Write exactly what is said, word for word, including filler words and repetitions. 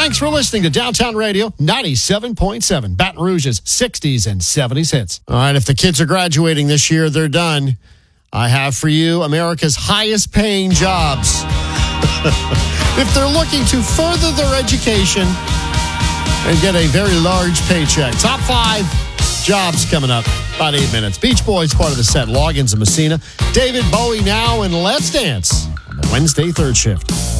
Thanks for listening to Downtown Radio ninety-seven point seven, Baton Rouge's sixties and seventies hits. All right, if the kids are graduating this year, they're done. I have for you America's highest paying jobs. If they're looking to further their education and get a very large paycheck. Top five jobs coming up. About eight minutes. Beach Boys part of the set. Loggins and Messina. David Bowie now and Let's Dance on the Wednesday third shift.